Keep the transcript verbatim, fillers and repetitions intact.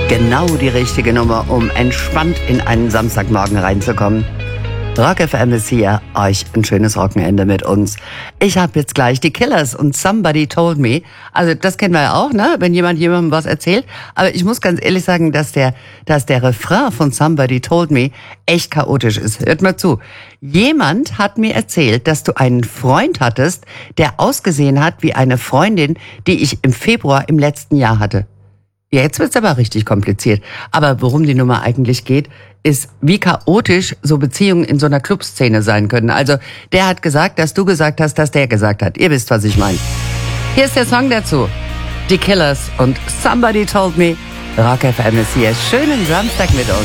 Genau die richtige Nummer, um entspannt in einen Samstagmorgen reinzukommen. Rock F M ist hier, euch ein schönes Wochenende mit uns. Ich habe jetzt gleich die Killers und Somebody Told Me. Also das kennen wir ja auch, ne? Wenn jemand jemandem was erzählt. Aber ich muss ganz ehrlich sagen, dass der, dass der Refrain von Somebody Told Me echt chaotisch ist. Hört mal zu. Jemand hat mir erzählt, dass du einen Freund hattest, der ausgesehen hat wie eine Freundin, die ich im Februar im letzten Jahr hatte. Ja, jetzt wird's aber richtig kompliziert. Aber worum die Nummer eigentlich geht, ist, wie chaotisch so Beziehungen in so einer Clubszene sein können. Also, der hat gesagt, dass du gesagt hast, dass der gesagt hat. Ihr wisst, was ich meine. Hier ist der Song dazu. Die Killers und Somebody Told Me. Rock F M ist hier. Schönen Samstag mit uns.